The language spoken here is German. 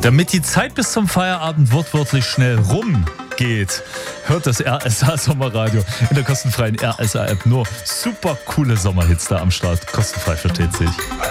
Damit die Zeit bis zum Feierabend wortwörtlich schnell rumgeht, hört das RSA Sommerradio in der kostenfreien RSA-App. Nur super coole Sommerhits da am Start. Kostenfrei, versteht sich.